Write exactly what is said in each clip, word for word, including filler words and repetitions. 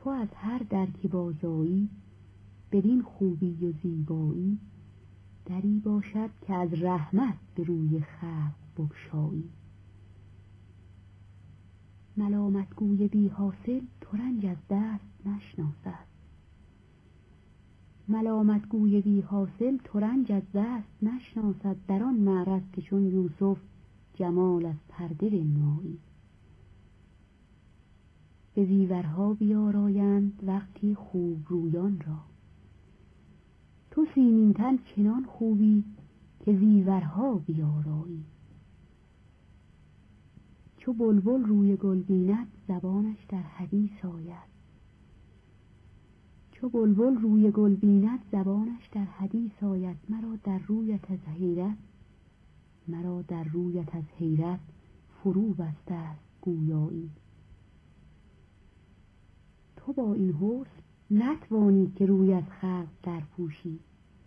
تو از هر در که بازایی، بدین خوبی و زیبایی، دری باشد که از رحمت به روی خلق بگشایی. ملامت گوی بی حاصل ترنج از دست نشناسد، ملامت گوی بی حاصل ترنج از دست نشناسد، در آن معرض که چون یوسف جمال از پرده بنمایی. به زیورها بیارایند وقتی خوب رویان را، تو سیمین تن چنان خوبی که زیورها بیارایی. چو بلبل روی گل بیند زبانش در حدیث آید، چو بلبل روی گل بیند زبانش در حدیث آید. مرا در رویت از حیرت، مرا در رویت از حیرت فرو بسته است گویایی. تو با این حسن نتوانی که روی از خلق در پوشی،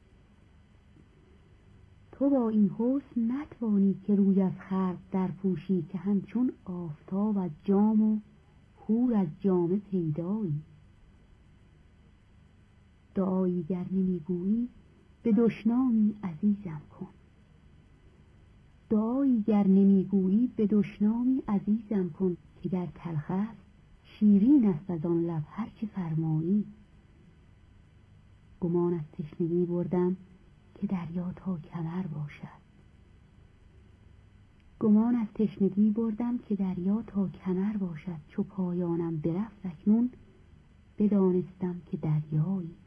تو با این حسن نتوانی که روی از خلق در پوشی، که همچون آفتاب از جام و حور از جامه پیدایی. دعایی گر نمیگویی به دشنامی عزیزم کن، دعایی گر نمیگویی به دشنامی عزیزم کن، که گر تلخ است شیرین است از آن لب هر چه فرمایی. گمان از تشنگی بردم که دریا تا کمر باشد، گمان از تشنگی بردم که دریا تا کمر باشد. چو پایانم برفت اکنون بدانستم که دریایی.